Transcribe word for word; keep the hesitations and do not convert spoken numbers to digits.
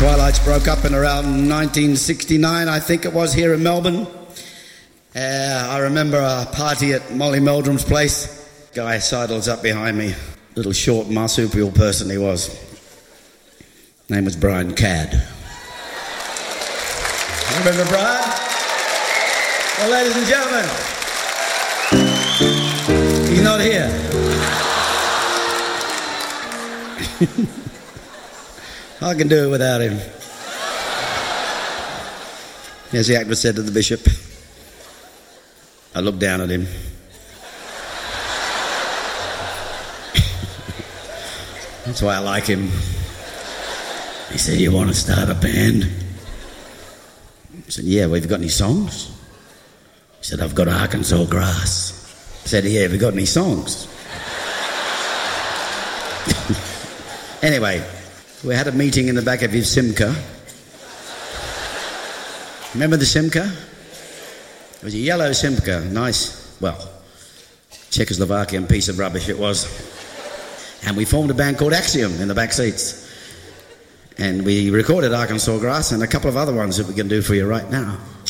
Twilights broke up in around nineteen sixty-nine, I think it was, here in Melbourne. Uh, I remember a party at Molly Meldrum's place. Guy sidles up behind me. Little short marsupial person he was. Name was Brian Cadd. Remember Brian? Well, ladies and gentlemen, he's not here. I can do it without him. As the actor said to the bishop, I looked down at him. That's why I like him. He said, you want to start a band? I said, yeah, well, have you got any songs? He said, I've got Arkansas Grass. I said, yeah, have you got any songs? Anyway, we had a meeting in the back of his Simca. Remember the Simca? It was a yellow Simca, nice, well, Czechoslovakian piece of rubbish it was. And we formed a band called Axiom in the back seats. And we recorded Arkansas Grass and a couple of other ones that we can do for you right now.